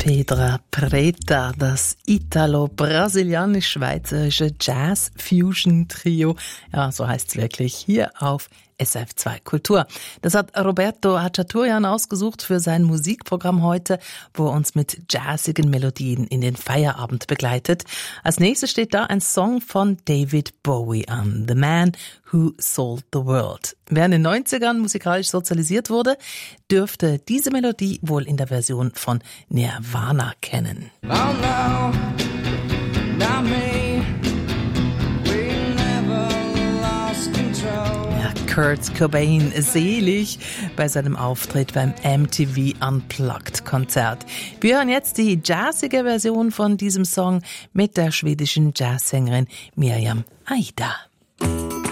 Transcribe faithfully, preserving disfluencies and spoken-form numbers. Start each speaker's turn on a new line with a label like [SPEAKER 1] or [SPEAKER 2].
[SPEAKER 1] Pedra Preta, das italo-brasilianisch-schweizerische Jazz-Fusion-Trio. Ja, so heißt's wirklich, hier auf S R F zwei Kultur. Das hat Roberto Hachaturian ausgesucht für sein Musikprogramm heute, wo er uns mit jazzigen Melodien in den Feierabend begleitet. Als nächstes steht da ein Song von David Bowie an, The Man Who Sold the World. Wer in den neunzigern musikalisch sozialisiert wurde, dürfte diese Melodie wohl in der Version von Nirvana kennen.
[SPEAKER 2] Oh no, not me.
[SPEAKER 1] Kurt Cobain selig bei seinem Auftritt beim M T V Unplugged Konzert. Wir hören jetzt die jazzige Version von diesem Song mit der schwedischen Jazzsängerin Miriam Aida.